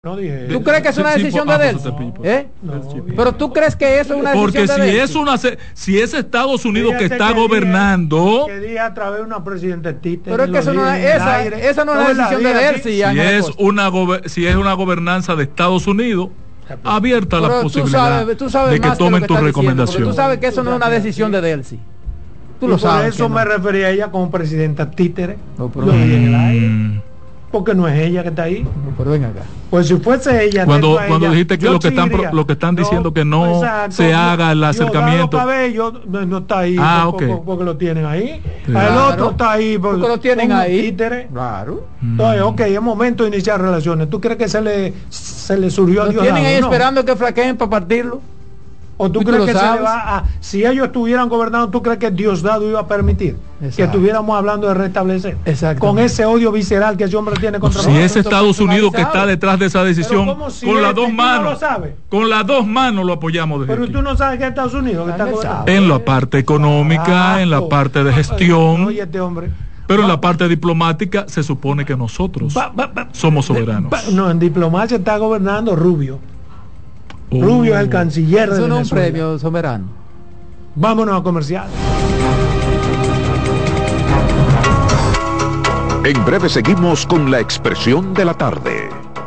No dije. ¿Tú crees que es una decisión de Delcy? No, pero tú crees que eso es una decisión de Delcy. Porque si es Estados Unidos que está gobernando, que dije a través de una presidenta títere. Pero es que eso no es, esa no es la decisión de Delcy. si es una gobernanza de Estados Unidos, abierta la posibilidad tú sabes de que tomen tu recomendación. Tú sabes que eso no es una decisión de Delcy. Tú lo sabes. Por eso me refería a ella como presidenta títere. No, pero lo dije en el aire. Porque no es ella que está ahí. No, pero ven acá. Pues si fuese ella, cuando dijiste que lo que están diciendo que no exacto, se haga el acercamiento. Cabello no está ahí porque lo tienen ahí. Claro. El otro está ahí porque lo tienen ahí. Títere. Claro. Entonces, es momento de iniciar relaciones. ¿Tú crees que se le surgió a Dios? ¿Lo tienen ahí esperando que flaqueen para partirlo? ¿O tú crees que se le va a... Si ellos estuvieran gobernando, ¿tú crees que Diosdado iba a permitir que estuviéramos hablando de restablecer? Con ese odio visceral que ese hombre tiene contra nosotros. Si es Estados Unidos que está detrás de esa decisión, con las dos manos, con las dos manos lo apoyamos. Pero tú no sabes que es Estados Unidos que está gobernando. En la parte económica, en la parte de gestión. Oye, este hombre. Pero en la parte diplomática se supone que nosotros somos soberanos. No, en diplomacia está gobernando Rubio. Rubio es el canciller de Venezuela. Eso no es un premio soberano. Vámonos a comercial. En breve seguimos con la expresión de la tarde.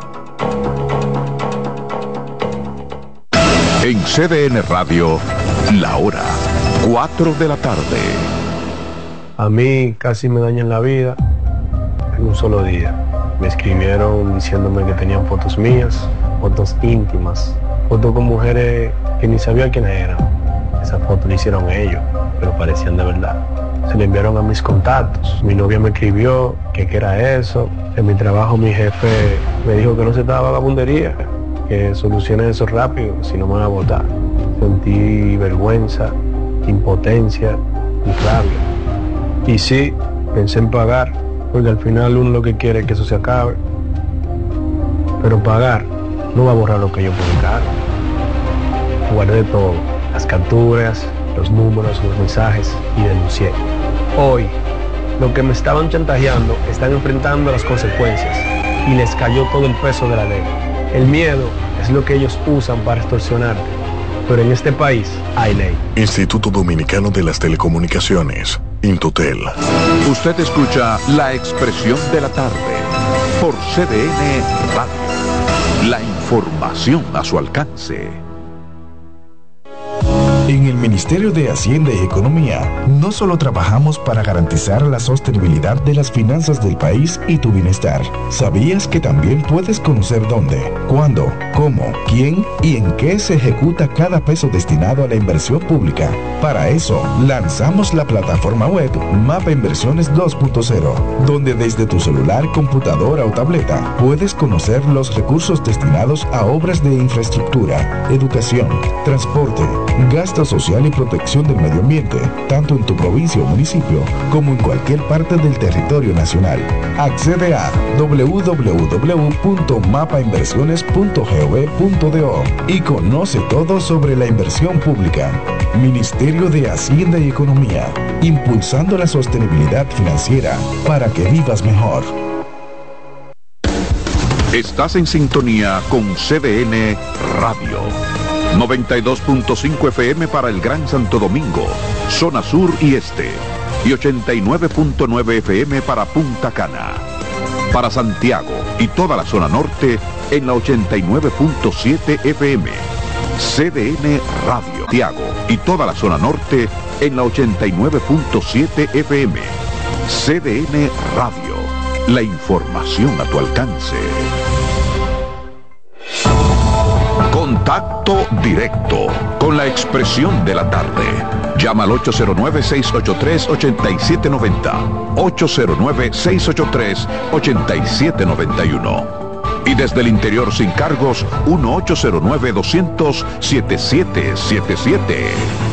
En CDN Radio, la hora 4 de la tarde. A mí casi me dañan la vida en un solo día. Me escribieron diciéndome que tenían fotos mías, fotos íntimas, fotos con mujeres que ni sabía quiénes eran. Esas fotos le hicieron ellos, pero parecían de verdad. Se le enviaron a mis contactos. Mi novia me escribió que qué era eso. En mi trabajo mi jefe me dijo que no se estaba vagabundería, que solucione eso rápido, si no me van a votar. Sentí vergüenza, impotencia y rabia. Y sí, pensé en pagar, porque al final uno lo que quiere es que eso se acabe. Pero pagar no va a borrar lo que yo publicaron. Guardé todo, las capturas, los números, los mensajes y denuncié. Hoy, los que me estaban chantajeando están enfrentando las consecuencias y les cayó todo el peso de la ley. El miedo es lo que ellos usan para extorsionarte, pero en este país hay ley. Instituto Dominicano de las Telecomunicaciones, Intotel. Usted escucha La Expresión de la Tarde por CDN Radio. La información a su alcance. En el Ministerio de Hacienda y Economía, no solo trabajamos para garantizar la sostenibilidad de las finanzas del país y tu bienestar. ¿Sabías que también puedes conocer dónde, cuándo, cómo, quién y en qué se ejecuta cada peso destinado a la inversión pública? Para eso, lanzamos la plataforma web Mapa Inversiones 2.0, donde desde tu celular, computadora o tableta puedes conocer los recursos destinados a obras de infraestructura, educación, transporte, gasto social y protección del medio ambiente, tanto en tu provincia o municipio como en cualquier parte del territorio nacional. Accede a www.mapainversiones.gov.do y conoce todo sobre la inversión pública. Ministerio de Hacienda y Economía, impulsando la sostenibilidad financiera para que vivas mejor. Estás en sintonía con CDN Radio. 92.5 FM para el Gran Santo Domingo, zona sur y este, y 89.9 FM para Punta Cana. Para Santiago y toda la zona norte en la 89.7 FM. CDN Radio. Santiago y toda la zona norte en la 89.7 FM. CDN Radio. La información a tu alcance. Contacto directo con la expresión de la tarde. Llama al 809-683-8790. 809-683-8791. Y desde el interior sin cargos, 1-809-200-7777.